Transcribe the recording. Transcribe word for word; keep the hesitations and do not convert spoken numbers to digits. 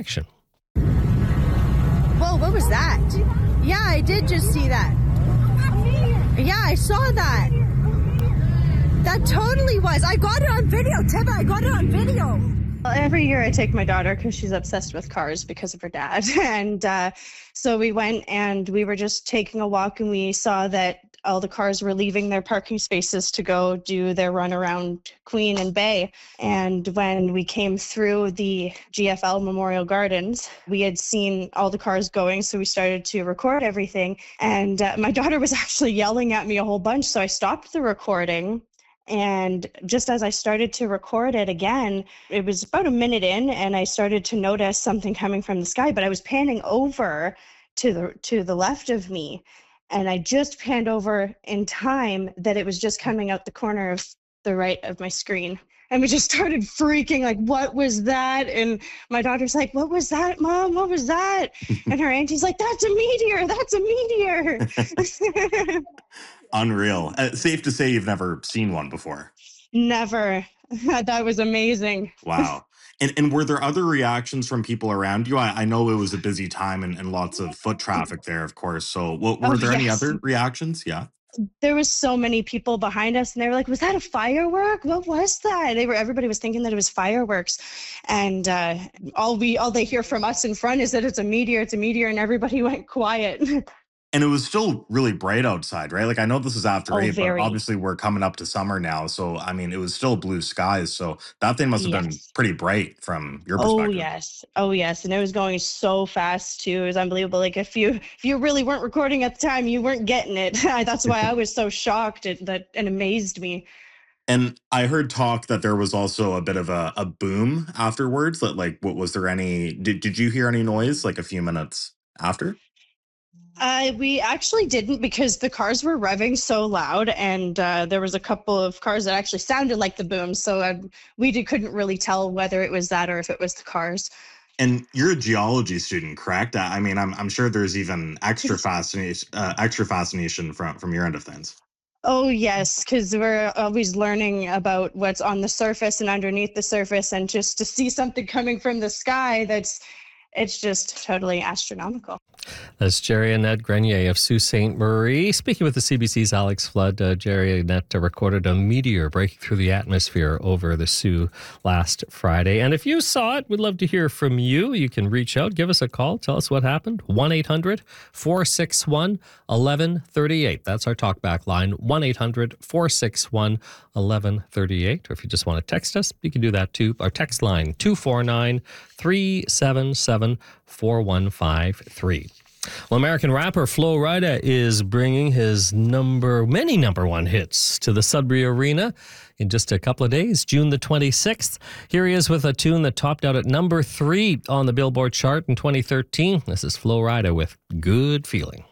reaction. Whoa, what was that? Yeah, I did just see that. Yeah, I saw that. That totally was. I got it on video, Tiba. I got it on video. Well, every year I take my daughter because she's obsessed with cars because of her dad. And uh, so we went and we were just taking a walk and we saw that all the cars were leaving their parking spaces to go do their run around Queen and Bay. And when we came through the G F L Memorial Gardens, we had seen all the cars going. So we started to record everything. And uh, my daughter was actually yelling at me a whole bunch. So I stopped the recording. And just as I started to record it again, it was about a minute in and I started to notice something coming from the sky, but I was panning over to the to the left of me. And I just panned over in time that it was just coming out the corner of the right of my screen. And we just started freaking like, what was that? And my daughter's like, what was that, Mom? What was that? And her auntie's like, that's a meteor. That's a meteor. Unreal. Uh, safe to say you've never seen one before. Never. That was amazing. Wow. And and were there other reactions from people around you? I, I know it was a busy time and, and lots of foot traffic there, of course. So what, were Oh, there any yes. other reactions? Yeah. There was so many people behind us and they were like, was that a firework? What was that? They were, everybody was thinking that it was fireworks. And uh, all we, all they hear from us in front is that it's a meteor, it's a meteor. And everybody went quiet. And it was still really bright outside, right? Like, I know this is after Oh, eight, very. but obviously we're coming up to summer now. So, I mean, it was still blue skies. So that thing must have been Yes. pretty bright from your Oh, perspective. yes. Oh, yes. And it was going so fast, too. It was unbelievable. Like, if you if you really weren't recording at the time, you weren't getting it. That's why I was so shocked. It, that and amazed me. And I heard talk that there was also a bit of a, a boom afterwards. That, like, what was there any, did, did you hear any noise like a few minutes after? Uh, we actually didn't because the cars were revving so loud, and uh, there was a couple of cars that actually sounded like the boom. So uh, we did, couldn't really tell whether it was that or if it was the cars. And you're a geology student, correct? I I mean, I'm I'm sure there's even extra fascination, uh, extra fascination from from your end of things. Oh, yes, because we're always learning about what's on the surface and underneath the surface, and just to see something coming from the sky, that's it's just totally astronomical. That's Jerry Annette Grenier of Sault Ste. Marie. Speaking with the C B C's Alex Flood, uh, Jerry Annette uh, recorded a meteor breaking through the atmosphere over the Sault last Friday. And if you saw it, we'd love to hear from you. You can reach out, give us a call, tell us what happened. one eight hundred four six one one one three eight. That's our talkback line, one eight hundred four six one one one three eight. Or if you just want to text us, you can do that too. Our text line, two four nine three seven seven four one five three. Well, American rapper Flo Rida is bringing his number, many number one hits to the Sudbury Arena in just a couple of days, June the twenty-sixth. Here he is with a tune that topped out at number three on the Billboard chart in twenty thirteen. This is Flo Rida with Good Feeling.